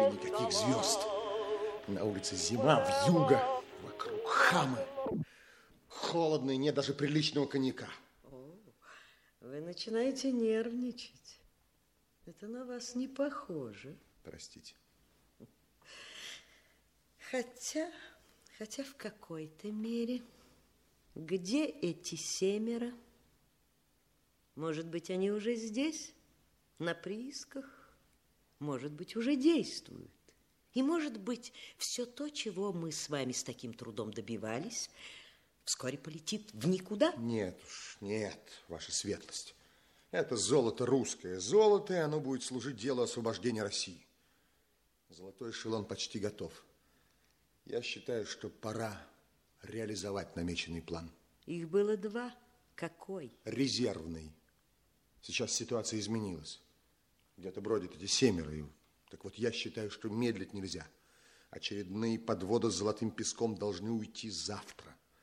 никаких звезд. На улице зима, вьюга, вокруг хамы. Холодно и нет даже приличного коньяка. О, вы начинаете нервничать. Это на вас не похоже. Простите. Хотя в какой-то мере. Где эти 7? Может быть, они уже здесь, на приисках? Может быть, уже действуют? И, может быть, все то, чего мы с вами с таким трудом добивались, вскоре полетит в никуда? Нет уж, нет, ваша светлость. Это золото русское. Золото, и оно будет служить делу освобождения России. Золотой эшелон почти готов. Я считаю, что пора реализовать намеченный план. Их было 2. Какой? Резервный. Сейчас ситуация изменилась. Где-то бродят эти 7. Так вот, я считаю, что медлить нельзя. Очередные подводы с золотым песком должны уйти завтра.